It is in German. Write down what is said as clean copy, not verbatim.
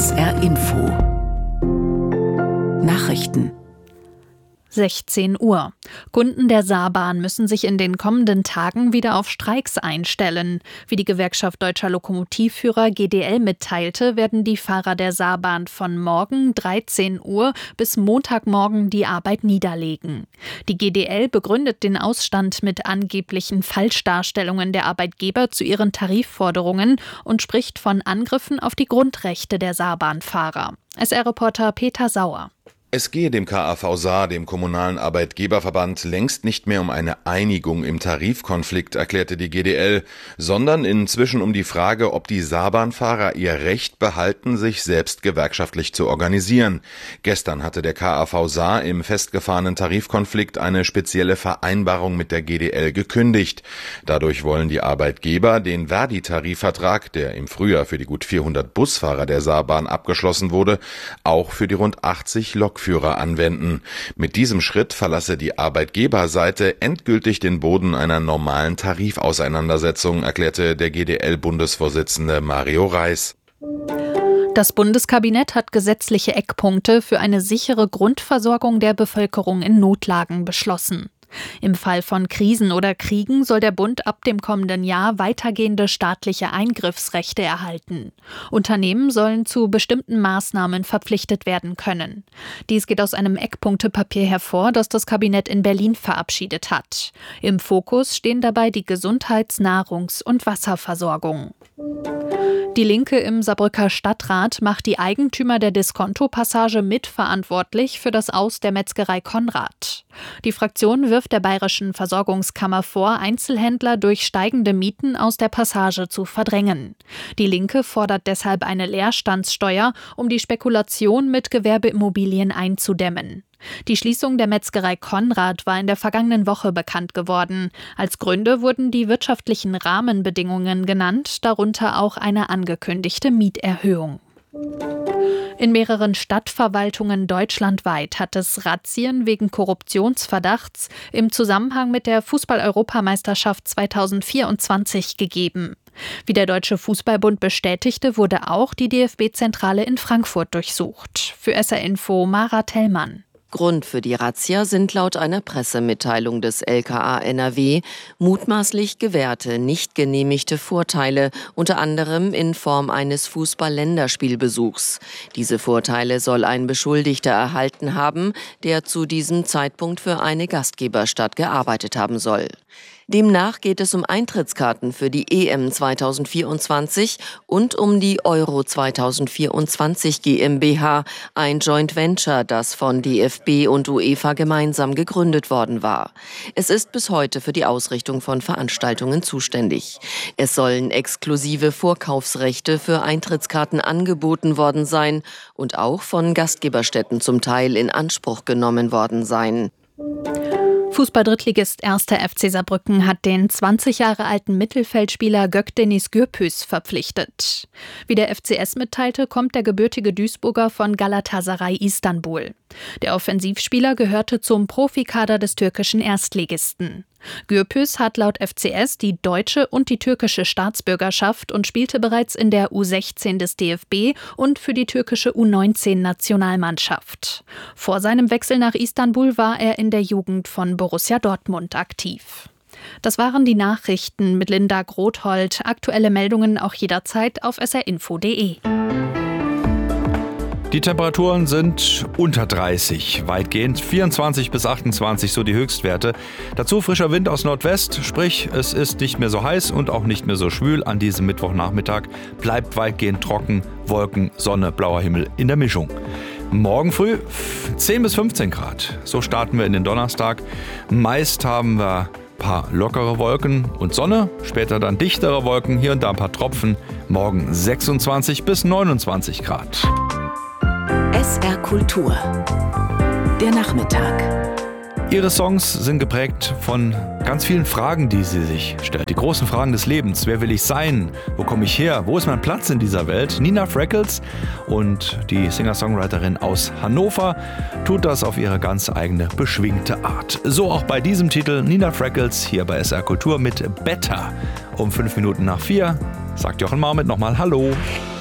SR Info Nachrichten 16 Uhr. Kunden der Saarbahn müssen sich in den kommenden Tagen wieder auf Streiks einstellen. Wie die Gewerkschaft Deutscher Lokomotivführer GDL mitteilte, werden die Fahrer der Saarbahn von morgen 13 Uhr bis Montagmorgen die Arbeit niederlegen. Die GDL begründet den Ausstand mit angeblichen Falschdarstellungen der Arbeitgeber zu ihren Tarifforderungen und spricht von Angriffen auf die Grundrechte der Saarbahnfahrer. SR-Reporter Peter Sauer. Es gehe dem KAV Saar, dem kommunalen Arbeitgeberverband, längst nicht mehr um eine Einigung im Tarifkonflikt, erklärte die GDL, sondern inzwischen um die Frage, ob die Saarbahnfahrer ihr Recht behalten, sich selbst gewerkschaftlich zu organisieren. Gestern hatte der KAV Saar im festgefahrenen Tarifkonflikt eine spezielle Vereinbarung mit der GDL gekündigt. Dadurch wollen die Arbeitgeber den Verdi-Tarifvertrag, der im Frühjahr für die gut 400 Busfahrer der Saarbahn abgeschlossen wurde, auch für die rund 80 Lokführer anwenden. Mit diesem Schritt verlasse die Arbeitgeberseite endgültig den Boden einer normalen Tarifauseinandersetzung, erklärte der GDL-Bundesvorsitzende Mario Reis. Das Bundeskabinett hat gesetzliche Eckpunkte für eine sichere Grundversorgung der Bevölkerung in Notlagen beschlossen. Im Fall von Krisen oder Kriegen soll der Bund ab dem kommenden Jahr weitergehende staatliche Eingriffsrechte erhalten. Unternehmen sollen zu bestimmten Maßnahmen verpflichtet werden können. Dies geht aus einem Eckpunktepapier hervor, das das Kabinett in Berlin verabschiedet hat. Im Fokus stehen dabei die Gesundheits-, Nahrungs- und Wasserversorgung. Die Linke im Saarbrücker Stadtrat macht die Eigentümer der Diskonto-Passage mitverantwortlich für das Aus der Metzgerei Konrad. Die Fraktion wirft der Bayerischen Versorgungskammer vor, Einzelhändler durch steigende Mieten aus der Passage zu verdrängen. Die Linke fordert deshalb eine Leerstandssteuer, um die Spekulation mit Gewerbeimmobilien einzudämmen. Die Schließung der Metzgerei Konrad war in der vergangenen Woche bekannt geworden. Als Gründe wurden die wirtschaftlichen Rahmenbedingungen genannt, darunter auch eine angekündigte Mieterhöhung. In mehreren Stadtverwaltungen deutschlandweit hat es Razzien wegen Korruptionsverdachts im Zusammenhang mit der Fußball-Europameisterschaft 2024 gegeben. Wie der Deutsche Fußballbund bestätigte, wurde auch die DFB-Zentrale in Frankfurt durchsucht. Für SR Info Mara Tellmann. Grund für die Razzia sind laut einer Pressemitteilung des LKA NRW mutmaßlich gewährte, nicht genehmigte Vorteile, unter anderem in Form eines Fußball-Länderspielbesuchs. Diese Vorteile soll ein Beschuldigter erhalten haben, der zu diesem Zeitpunkt für eine Gastgeberstadt gearbeitet haben soll. Demnach geht es um Eintrittskarten für die EM 2024 und um die Euro 2024 GmbH, ein Joint Venture, das von DFB und UEFA gemeinsam gegründet worden war. Es ist bis heute für die Ausrichtung von Veranstaltungen zuständig. Es sollen exklusive Vorkaufsrechte für Eintrittskarten angeboten worden sein und auch von Gastgeberstätten zum Teil in Anspruch genommen worden sein. Fußball-Drittligist 1. FC Saarbrücken hat den 20 Jahre alten Mittelfeldspieler Gökdeniz Gürbüz verpflichtet. Wie der FCS mitteilte, kommt der gebürtige Duisburger von Galatasaray Istanbul. Der Offensivspieler gehörte zum Profikader des türkischen Erstligisten. Gürbüz hat laut FCS die deutsche und die türkische Staatsbürgerschaft und spielte bereits in der U16 des DFB und für die türkische U19-Nationalmannschaft. Vor seinem Wechsel nach Istanbul war er in der Jugend von Borussia Dortmund aktiv. Das waren die Nachrichten mit Linda Grothold. Aktuelle Meldungen auch jederzeit auf srinfo.de. Die Temperaturen sind unter 30, weitgehend 24 bis 28, so die Höchstwerte. Dazu frischer Wind aus Nordwest, sprich es ist nicht mehr so heiß und auch nicht mehr so schwül an diesem Mittwochnachmittag. Bleibt weitgehend trocken, Wolken, Sonne, blauer Himmel in der Mischung. Morgen früh 10 bis 15 Grad, so starten wir in den Donnerstag. Meist haben wir ein paar lockere Wolken und Sonne, später dann dichtere Wolken, hier und da ein paar Tropfen. Morgen 26 bis 29 Grad. SR Kultur. Der Nachmittag. Ihre Songs sind geprägt von ganz vielen Fragen, die sie sich stellt. Die großen Fragen des Lebens. Wer will ich sein? Wo komme ich her? Wo ist mein Platz in dieser Welt? Nina Freckles und die Singer-Songwriterin aus Hannover tut das auf ihre ganz eigene, beschwingte Art. So auch bei diesem Titel Nina Freckles hier bei SR Kultur mit Better. Um 5 Minuten nach 4 sagt Jochen Marmit nochmal Hallo.